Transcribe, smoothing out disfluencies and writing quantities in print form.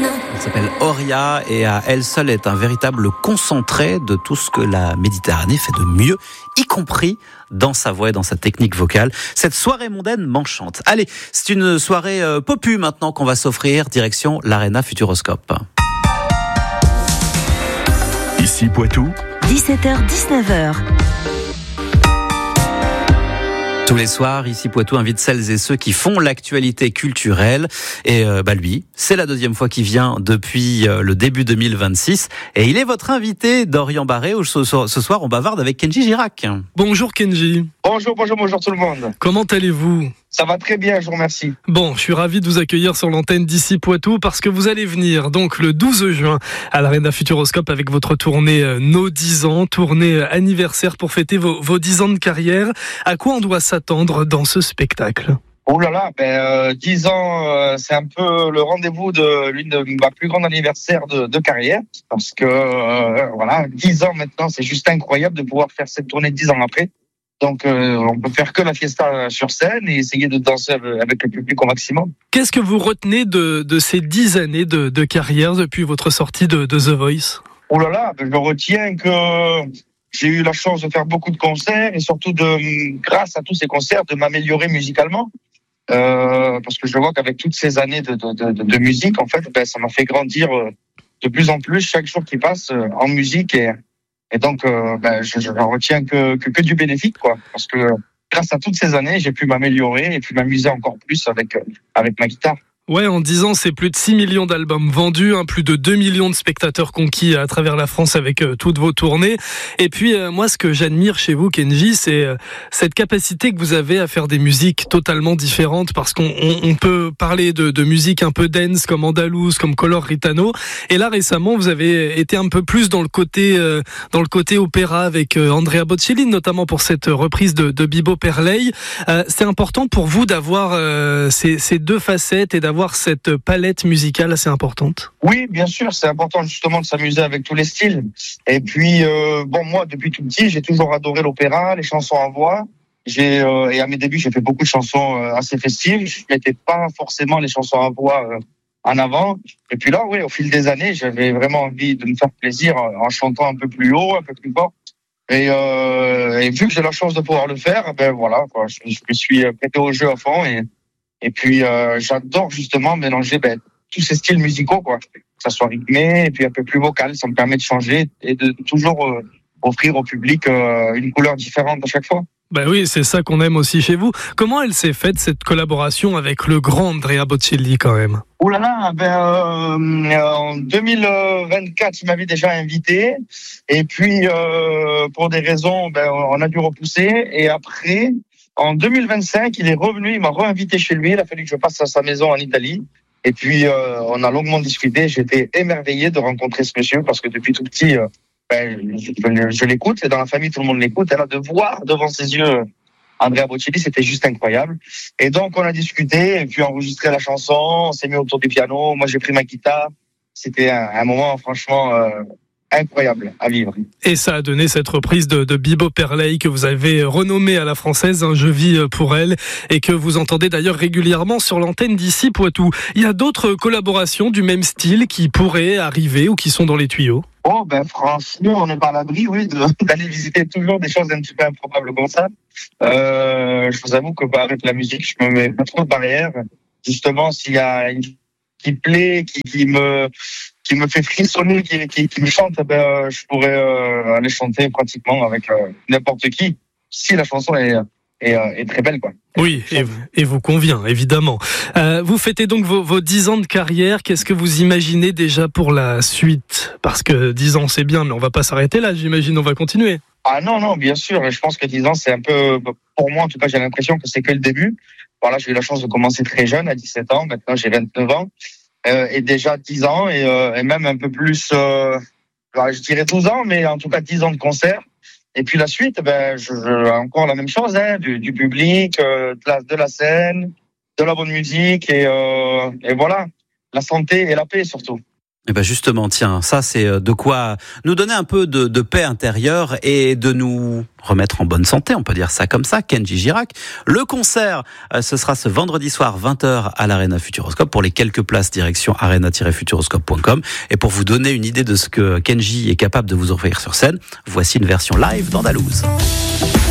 Elle s'appelle Oria et à elle seule est un véritable concentré de tout ce que la Méditerranée fait de mieux, y compris dans sa voix et dans sa technique vocale. Cette soirée mondaine m'enchante. Allez, c'est une soirée popu maintenant qu'on va s'offrir, direction l'Arena Futuroscope. Ici Poitou, 17h-19h. Tous les soirs, ici Poitou invite celles et ceux qui font l'actualité culturelle. Et lui, c'est la deuxième fois qu'il vient depuis le début 2026. Et il est votre invité, Dorian Barré. Ce soir, on bavarde avec Kenji Girac. Bonjour Kenji. Bonjour tout le monde. Comment allez-vous ? Ça va très bien, je vous remercie. Bon, je suis ravi de vous accueillir sur l'antenne d'Ici Poitou parce que vous allez venir donc le 12 juin à l'Arena Futuroscope avec votre tournée Nos 10 ans, tournée anniversaire pour fêter vos 10 ans de carrière. À quoi on doit s'attendre dans ce spectacle ? Oh là là, 10 ans, c'est un peu le rendez-vous de l'une de ma plus grandes anniversaires de carrière. Parce que, 10 ans maintenant, c'est juste incroyable de pouvoir faire cette tournée 10 ans après. Donc, on peut faire que la fiesta sur scène et essayer de danser avec le public au maximum. Qu'est-ce que vous retenez de ces 10 années de carrière depuis votre sortie de The Voice ? Oh là là, je retiens que j'ai eu la chance de faire beaucoup de concerts et surtout grâce à tous ces concerts, de m'améliorer musicalement. Parce que je vois qu'avec toutes ces années de musique, en fait, ça m'a fait grandir de plus en plus chaque jour qui passe en musique et donc je retiens que du bénéfique, quoi. Parce que grâce à toutes ces années, j'ai pu m'améliorer et puis m'amuser encore plus avec ma guitare. Ouais, en 10 ans, c'est plus de 6 millions d'albums vendus, plus de 2 millions de spectateurs conquis à travers la France avec toutes vos tournées. Et puis, moi, ce que j'admire chez vous, Kenji, c'est cette capacité que vous avez à faire des musiques totalement différentes, parce qu'on peut parler de musique un peu dance, comme andalouse, comme Color Ritano. Et là, récemment, vous avez été un peu plus dans le côté opéra avec Andrea Bocelli, notamment pour cette reprise de Bibo Perley. C'est important pour vous d'avoir ces deux facettes et d'avoir cette palette musicale assez importante? Oui, bien sûr, c'est important justement de s'amuser avec tous les styles. Et puis, moi, depuis tout petit, j'ai toujours adoré l'opéra, les chansons à voix. Et à mes débuts, j'ai fait beaucoup de chansons assez festives. Je mettais pas forcément les chansons à voix en avant. Et puis là, oui, au fil des années, j'avais vraiment envie de me faire plaisir en chantant un peu plus haut, un peu plus fort. Et vu que j'ai la chance de pouvoir le faire, je me suis prêté au jeu à fond et puis j'adore justement mélanger tous ces styles musicaux, quoi. Que ça soit rythmé et puis un peu plus vocal, ça me permet de changer et de toujours offrir au public une couleur différente à chaque fois. Ben oui, c'est ça qu'on aime aussi chez vous. Comment elle s'est faite, cette collaboration avec le grand Andrea Bocelli, quand même? Oh là là, en 2024, il m'avait déjà invité. Et puis, pour des raisons, on a dû repousser. Et après, en 2025, il est revenu, il m'a réinvité chez lui. Il a fallu que je passe à sa maison en Italie. Et puis, on a longuement discuté. J'étais émerveillé de rencontrer ce monsieur parce que depuis tout petit, je l'écoute. Et dans la famille, tout le monde l'écoute. Et là, de voir devant ses yeux Andrea Bocelli, c'était juste incroyable. Et donc, on a discuté et puis enregistré la chanson. On s'est mis autour du piano. Moi, j'ai pris ma guitare. C'était un moment, franchement, incroyable à vivre. Et ça a donné cette reprise de Bibo Perley que vous avez renommée à la française, Je vis pour elle, et que vous entendez d'ailleurs régulièrement sur l'antenne d'Ici Poitou. Il y a d'autres collaborations du même style qui pourraient arriver ou qui sont dans les tuyaux? Oh, franchement, on n'est pas à l'abri, oui, d'aller visiter toujours des choses un petit peu improbables comme ça. Je vous avoue que, avec la musique, je me mets pas trop de barrières. Justement, s'il y a une qui plaît, qui me fait frissonner, qui me chante, je pourrais aller chanter pratiquement avec n'importe qui, si la chanson est très belle, quoi. Oui, et vous convient, évidemment. Vous fêtez donc vos 10 ans de carrière. Qu'est-ce que vous imaginez déjà pour la suite? Parce que 10 ans, c'est bien, mais on va pas s'arrêter là, j'imagine, on va continuer. Ah non, bien sûr. Je pense que 10 ans, c'est un peu, pour moi, en tout cas, j'ai l'impression que c'est que le début. Voilà, j'ai eu la chance de commencer très jeune, à 17 ans. Maintenant, j'ai 29 ans. Et déjà 10 ans, et même un peu plus, je dirais 12 ans, mais en tout cas 10 ans de concert. Et puis la suite, encore la même chose, du public, de la scène, de la bonne musique, et voilà, la santé et la paix surtout. Et ben justement, tiens, ça c'est de quoi nous donner un peu de paix intérieure et de nous remettre en bonne santé, on peut dire ça comme ça. Kenji Girac. Le concert, ce sera ce vendredi soir 20h à l'Arena Futuroscope. Pour les quelques places, direction arena-futuroscope.com. Et pour vous donner une idée de ce que Kenji est capable de vous offrir sur scène, voici une version live d'Andalouse.